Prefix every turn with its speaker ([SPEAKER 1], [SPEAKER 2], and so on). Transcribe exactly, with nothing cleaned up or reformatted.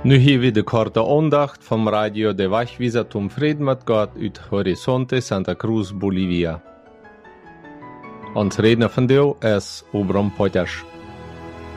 [SPEAKER 1] Nu hier weer de korte aandacht van Radio de Wegwijzer zum Frieden mit Gott uit Horizonte Santa Cruz, Bolivia. Ons redner vandaag is Obram Potters.